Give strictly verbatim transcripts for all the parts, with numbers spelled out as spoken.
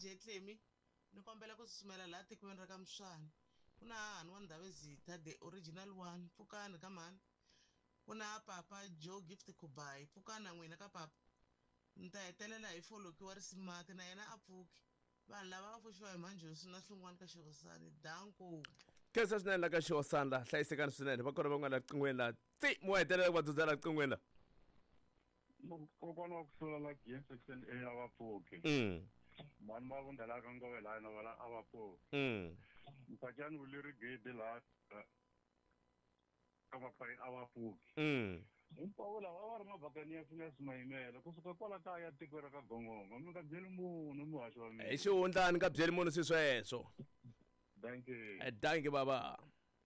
D J Clemi ni kombela ku susumela laha tikweni ra ka Mswana ku na hahani wa Ndhavezitha the original one pfukani ka mhani ku na papa Joe Gift Kubai pfukani na n'wina ka papa ni ta hetelela hi Foloki wa Risimati na yena a pfuki vanhu lava va pfuxiwa hi manjosi na swin'wana ka xihosani danko kesa swinene la ka xihosani la hlayisekani swinene va kona van'wana la riqinghweni la tsi mo hetelela ku va dzudzela riqinghweni la kokwana wa kusula la game section A ya vapfuki mm mani ma vundela ka ngove la na wala a vapfuki mm mpakani wuleri gate la ka vapai a vapfuki mm hinkwavo lava va ri mabakani ya Phineas Mayimela kusuka kwala kaya tiko ra ka Gongongo mi nga byeli munhu muhaxi wa mina hi xihundlani ka byeli munhu swi sweswo thank you eh danke baba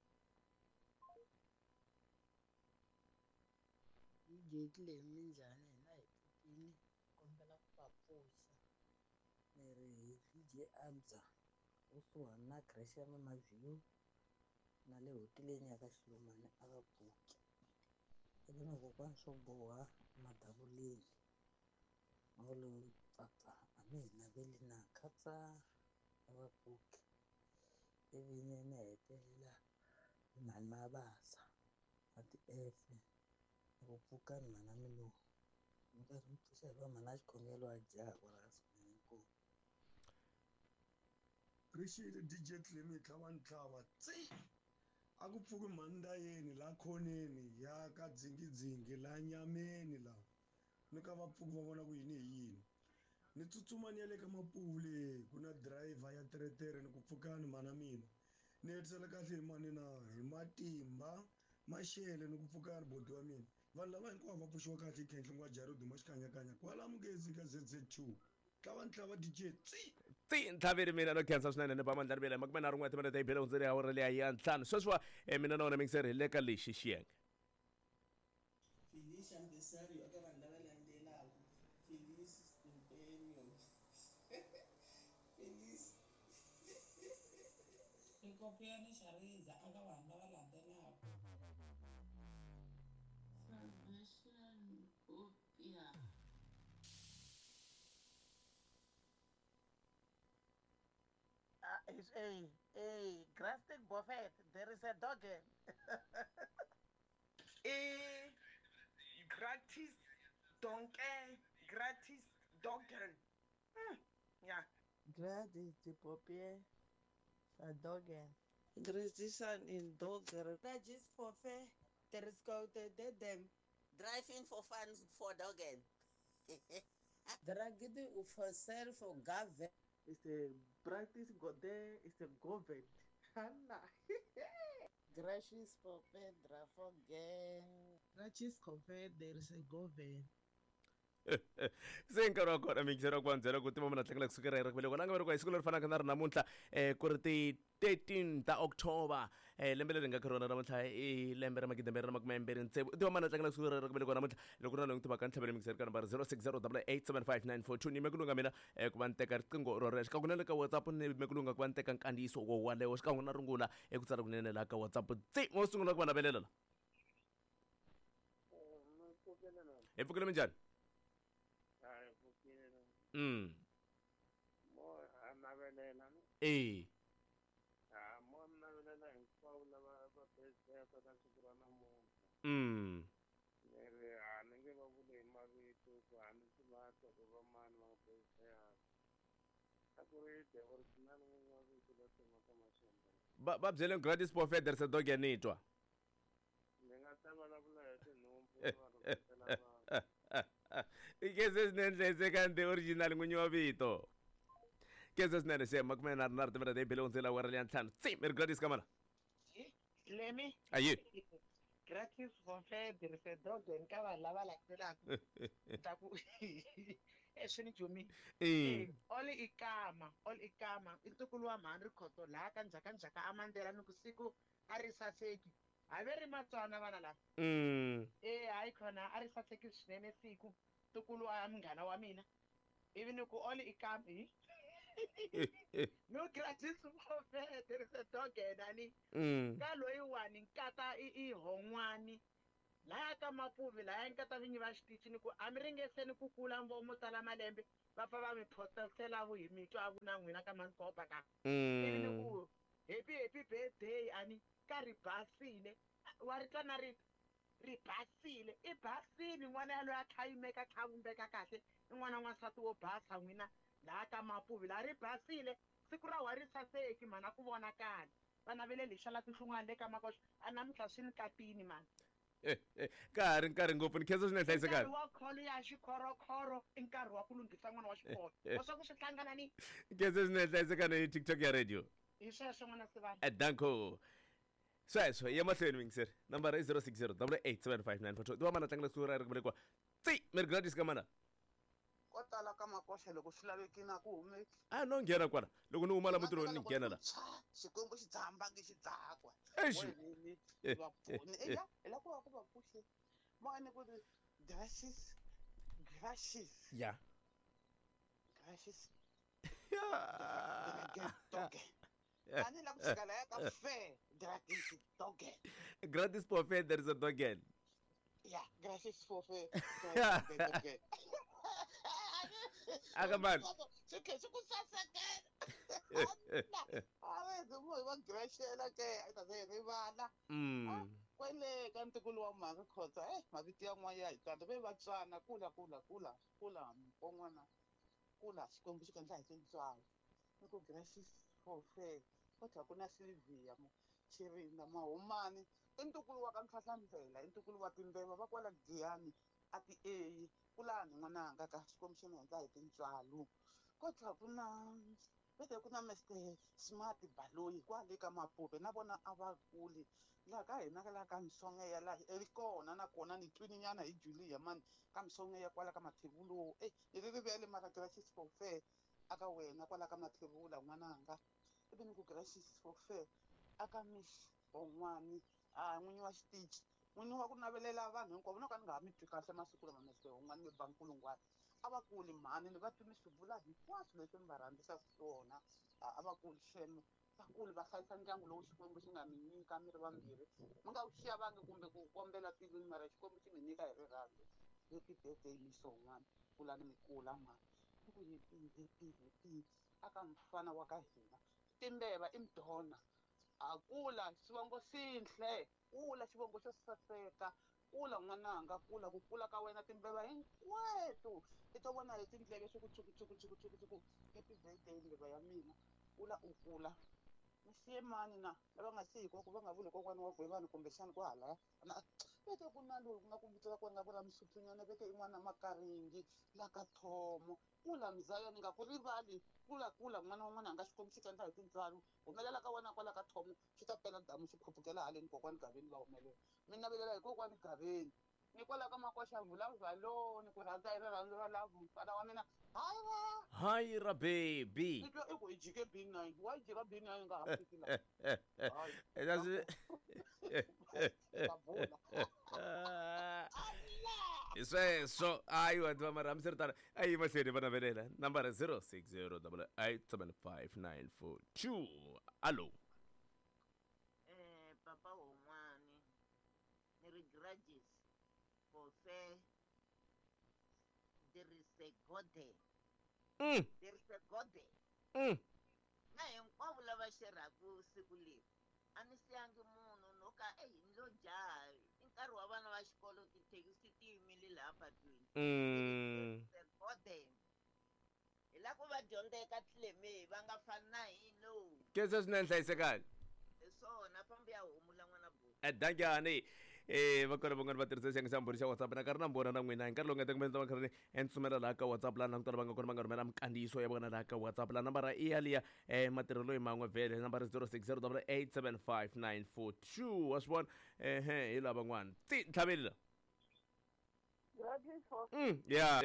D J Clemi njhani hina hi pfukini kombela ku va pfuxa ni ri hi D J Abza kusuhani na Gresham Maview na le hoteleni ya ka Xilumani a va pfuki ivi na kokwana swo boha madavuleni olo papa a mi hi naveli na khatsa a va pfuki ivi ni ni hetelela mhani Mabasa a ti-F ku pfukani mhana mino mi karhi mi pfuxa hi va mhana xikhongelo a jaha kwala swinene inkomu appreciate D J Clemi tlhava ntlhava tsi a ku pfuki mhanda yeni la khoneni ya ka dzingidzingi la nyameni la ni ka vapfuki va vona ku yini hi yini ni tsutsuma ni ya le ka Mapule ku na driver ya teretere ni ku pfukani mhana mina ni hetisela kahle hi mani na hi Matimba Maxele ni ku pfukani bodi wa mina vanhu lava hinkwavo va pfuxiwa kahle hi khenhle ngwa Jared ma xikanyakanya kwala mugezi ka Z Z two tlhava ntlhava D J tsi tsi ntlhaveri mina no khensa swinene ni bama ndlani vela makume na rin'we timinete hi bele hundzeri ya wona leya ya ntlhanu sweswiwa mina na wona mingiseri hi le ka lexi xiyenge Felicia Mbesario eka vanhu lava landzelaka Felicia Stempenium Felicia Ikopiyani Shariza aka vanhu lava landzelaka Salvation Kopia Uh, it's a a Grastic Buffet. There is a dog. Eh, gratis donkey, gratis doggen. Hmm, yeah. Gratis the Poppy. A dog. Gratis in dogger. Regis for fair. There is go to the them. Driving for fun for dogging. Dragidi for sale for Gave. It's a practice got there. It's a government. Hanna. Gracious Poppy. Drafo gang. Gratis convert. There is a government. se nkarhi wa kona mingiseri wa ku vanbyela ku tiva mina tlangela kusukela hi rikuvele kona nga verekiwa hi siku leri fanaka na ri namuntlha um ku ri ti thirteen ta october um lembe leri nga kha rona namuntlha i lembe ra magidembere ra makume mbirhi ntsevu tiva mana tlangela kusukela hi rikuvele kona namuntlha loko na longi tivaka ni tlhavele mingiseri ka nambara zero six zero double eight seven five nine four two ni me kulunga mina um ku va ni teka riqingho rorero xikan'we na le ka whatsapp ni me kulunga ku va ni teka nkandziyiso wo walewo xikan'we na rungula eku tsala kunene laha ka whatsapp tsi mo sungula ku va navelela la hi pfukile minjhani Mm. mo anavelela Eh. ah mo navelela hinkwavo lava va beseka ka siku ra namuntlha Mm. ni ri a ni nge va vuli hi mavito ku a ni swi vata ku va mani va beseka a ku ri the original n'winyi wa vito lo tshama ka Maxembe ba ba byele gratis buffet there is a dog ya nitwa ni nga ta vulavula hi tinhompfu vanhu va tela vanhu ikese sinenhlese ka the original n'winyi wa vito kese sinene se makume na na rimera de bele unzela wa ya ntlhanu tsi mi gratis kamana Clemi. ayi Gratis for fair. There is a dog. Nka vanhu lava landzelaka. Ta ku eh swi ni jumi. eh Oli ikama, oli ikama. Intukulu wa mhani rikhoto laha ka njhaka njhaka a Mandela ni ku siku a ri saseki. A ve ri Matswana vana lava. mm Eh hayi khona a ri saseki swinene siku. Ntukulu wa munghana wa mina. Ivi ni ku oli ikama hi. No gratis for fair. There is a dog nani. mm Ka loyiwani nkata i i hon'wani. laya ka Mapuve laya nkata vinyi va xitichi ni ku a mi ringeseni ku kula mvo mo tala malembe va pfa va mi phostasela vu hi mitwa vu na n'wina ka Mansikopa ka ivi ni Mm. ku happy happy birthday ani ka ri basile wa ri twa na ri ri basile i basile n'wana yaloye a tlhayimeka tlhavumbeka kahle i n'wana n'wansati wo basa n'wina laha ka Mapuve laha ri basile siku ra wa ri saseki mani a ku vonakala vana ve le lexala tinhlungwana le ka Makoxa a namuntlha swi ni katini mani ka ha ri nkarhi ngopfu ni khensa swinene nkarhi hlayisekani wa kholo ya xikhorokhoro i nkarhi wa ku lunghisa n'wana wa xikolo wa swa ku swi hlangana ni ni khensa swinene hlayisekani hi tiktok ya radio hi sweswo n'wana Sivana edanko sweswo ya mahlweni mingiseri nambara i zero six zero double eight seven five nine four two tiwa mana tlangela siku ra ri ku velekiwa tsi mi ri gratis ka mana ko tala ka Makoxa loko swi lavekini a ku hume a no nghena kwala loko ni huma la mutirhweni ni nghena la xikwembu xi dzambangi xi dzakwa Eish. wenini Eh, vapfuni eh, eya hi la ku va ku va pfuxe moane ku ri gracious gracious ya gracious Ya. doge ani la ku tshika laya ka fe gracious doge gratis for fair there is a dogen ya gracious for fe Ya. doge Aka mani. swi khe swi ku sasekela awezi mo hi va grashela ke a ta ze rivala Mm. kwele ka ntikulu wa mhaka khotsa eh maviti yan'wana ya hi tsanda ve va tswana kula kula kula kula mpon'wana kula xikwembu xi kandla hi tintswalo ni ku gracious for fair ko tlha ku na Sylvia mo Chirinda Mahumani i ntukulu wa ka Ntlhantlhandzela i ntukulu wa timbeva va kwala Giyani a ti eyi kulani n'wananga ka xikwembu xi ni endla hi tintswalo ko tlha ku na vete ku na Mister Smart Baloyi kwale ka Mapuve na vona a va kuli laha ka hina ka laha ka Msongeya laha ri kona nakona ni twini nyana hi Julia mani ka Msongeya kwala ka Mathevulu eh ni ri rivele mara gracious for fair aka wena kwala ka Mathevula n'wananga ivi ni ku gracious for fair aka Miss Bon'wani a n'winyi wa xitichi n'winyi wa ku navelela vanhu hinkwavo no ka ni nga ha mi twi kahle masiku lama Miss Bon'wani mi bankulungwana a va kuli mhani ni va twi mi swi vula hinkwaswo leswi mi va rhandzisaka swona a va kuli shame vakulu va hlayisa ndyangu lowu xikwembu xi nga mi nyika mi ri vambirhi mi nga wu xavangi kumbe ku kombela tilwini mara xikwembu xi mi nyika hi rirhandzu happy birthday Miss Bon'wani kulani mi kula mani ni ku happy happy happy aka mfana wa ka hina timbeva i mdona a kula xivongo sinhle kula xivongo xo saseka kula n'wananga kula ku kula ka wena timbeva hinkweto i to vona hi tindleve swi ku tsukutsukutsukutsukutsuku happy birthday mbeva ya mina kula u kula mi siye mani na lava nga siyiko ku va nga vuli kokwana wa Gwevani kumbexani ku halaya veke ku na loyi ku nga ku vitela ku nga vula misuthunyana veke i n'wana makaringi la ka Thomo kula mzayani nga ku rivali kula kula n'wana wun'wana a nga xikwembu xi kandla hi tintswalo humelela ka wena kwala ka Thomo xi ta pela damu xi phupukela haleni kokwani Gaveni va humelela mi navelela hi kokwani Gaveni ni kwala ka Makoxa vulavulalo ni ku rhandza hi rirhandzu ra lavu mfana wa mina hayi va Hi ra baby. ni twa i ku hi jike B nine wa yi jika B nine nga ha fiki la hayi That's bavula it. Sweswo ayi vanhu va mara hambiswiritano a yi mahlweni va navelela nambara zero six zero double eight seven five nine four two allo Eh, Papa Wongwani, ni ri grudges for fair. There is a God there. Mm, There is a God there. mm. Na hinkwavo lava xerhaku siku leri a ni siyangi munhu no ka eyi ni lo jaha i nkarhi wa vana va xikolo tithekisi ti yimile laha patwini Mm. There is a God there. Hi la ku va dyondzeka tlileme va nga fani na hino khensa swinene hlayisekani hi swona fambi ya homu la n'wana bosi edankyani eh va kona van'wani va tirhisa xiyenge xa mbhoni xa WhatsApp na karhi na mbona na n'wina hi nkarhi lowu nga ta kumenta va karhi ni tsumela laha ka WhatsApp laha langutana va nga kona va nga rhumela mikandziyiso ya vona laha ka WhatsApp laha nambara i yaliya eh matirhelo hi man'we vhele nambara zero six zero double eight seven five nine four two wa swi vona ehe hi lava van'wani tsi tlhaveli la gracious for Mm, ya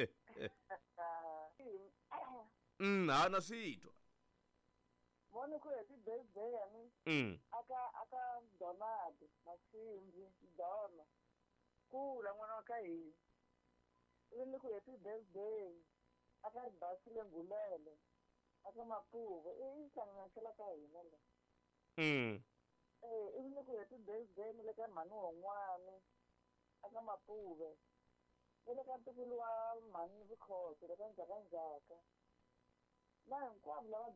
Mm, ha na switwa moni ku happy birthday yani Mm. aka aka Donald Masimbi Dona kula n'wana wa ka hina ivi ni ku happy birthday aka Basile Ngulele aka Mapuve i hlanganisela ka hina la Mm. eh ivi ni ku happy birthday ni le ka mhani Wongwani aka Mapuve ve le ka ntukulu wa mhani Vukhoto le ka Njhakanjhaka na hinkwavo lava